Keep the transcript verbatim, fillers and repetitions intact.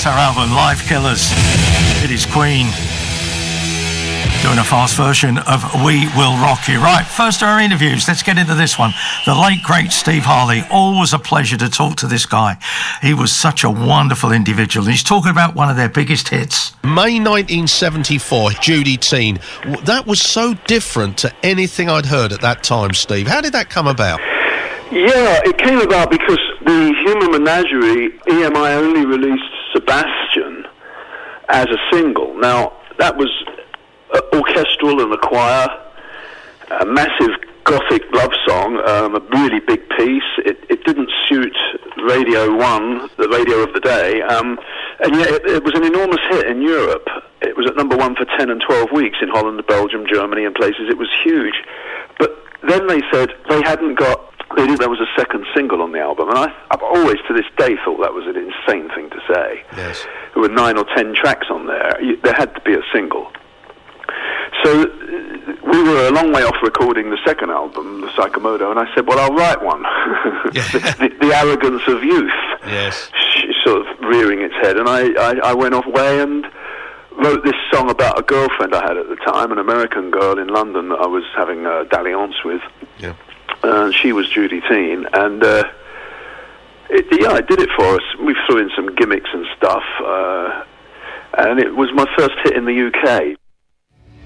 That's our album, Life Killers. It is Queen doing a fast version of We Will Rock You. Right, first to our interviews. Let's get into this one. The late, great Steve Harley. Always a pleasure to talk to this guy. He was such a wonderful individual. He's talking about one of their biggest hits. May nineteen seventy-four, Judy Teen. That was so different to anything I'd heard at that time, Steve. How did that come about? Yeah, it came about because the Human Menagerie, E M I only released Sebastian as a single. Now, that was uh, orchestral and a choir, a massive gothic love song, um, a really big piece. It, it didn't suit Radio one, the radio of the day, um, and yet it, it was an enormous hit in Europe. It was at number one for ten and twelve weeks in Holland, Belgium, Germany and places. It was huge. But then they said they hadn't got... They knew there was a second single on the album, and I, I've always, to this day, thought that was an insane thing to say. Yes. There were nine or ten tracks on there. You, there had to be a single. So uh, we were a long way off recording the second album, the Psychomodo, and I said, well, I'll write one. Yeah. the, the, the arrogance of youth. Yes. Sort of rearing its head, and I, I, I went off way and wrote this song about a girlfriend I had at the time, an American girl in London that I was having a dalliance with. Yeah. Uh, she was Judy Teen, and uh, it, yeah, I did it for us. We threw in some gimmicks and stuff, uh, and it was my first hit in the U K.